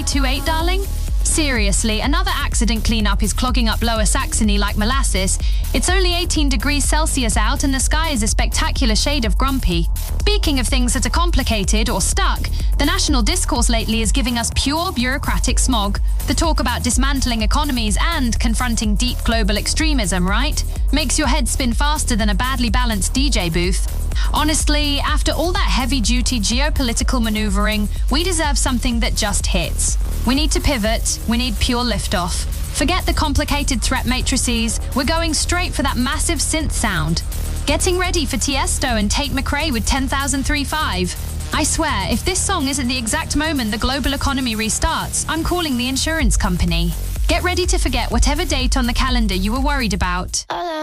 28, darling? Seriously, another accident cleanup is clogging up Lower Saxony like molasses. It's only 18 degrees Celsius out and the sky is a spectacular shade of grumpy. Speaking of things that are complicated or stuck, the national discourse lately is giving us pure bureaucratic smog. The talk about dismantling economies and confronting deep global extremism, right? Makes your head spin faster than a badly balanced DJ booth. Honestly, after all that heavy-duty geopolitical maneuvering, we deserve something that just hits. We need to pivot. We need pure liftoff. Forget the complicated threat matrices. We're going straight for that massive synth sound. Getting ready for Tiesto and Tate McRae with 10,035. I swear, if this song isn't the exact moment the global economy restarts, I'm calling the insurance company. Get ready to forget whatever date on the calendar you were worried about. All